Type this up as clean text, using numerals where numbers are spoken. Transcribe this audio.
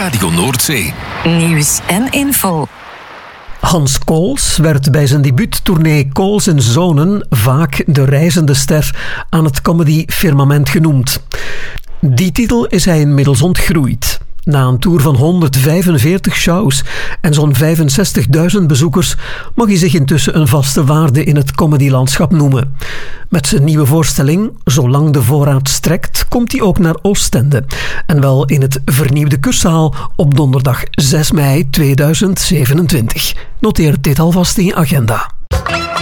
Radio Noordzee. Nieuws en info. Hans Kools werd bij zijn debuuttournee Kools en Zonen vaak de reizende ster aan het comedy-firmament genoemd. Die titel is hij inmiddels ontgroeid. Na een tour van 145 shows en zo'n 65.000 bezoekers mag hij zich intussen een vaste waarde in het comedylandschap noemen. Met zijn nieuwe voorstelling, Zolang de voorraad strekt, komt hij ook naar Oostende. En wel in het vernieuwde Kurszaal op donderdag 6 mei 2027. Noteer dit alvast in je agenda.